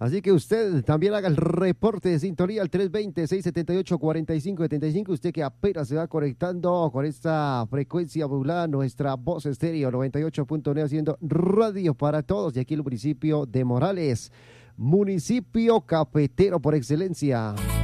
Así que usted también haga el reporte de sintonía al 320-678-4575. Usted que apenas se va conectando con esta frecuencia modulada, nuestra voz estéreo 98.9 haciendo radio para todos. De aquí el municipio de Morales, municipio cafetero por excelencia.